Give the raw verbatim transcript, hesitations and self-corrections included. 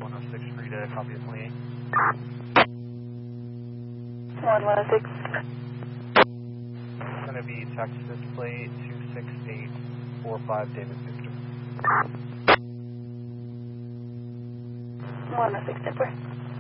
one oh six free to copy of twenty-eight. one one six. It's going to be Texas plate two six eight four five David Victor. one oh six, Denver.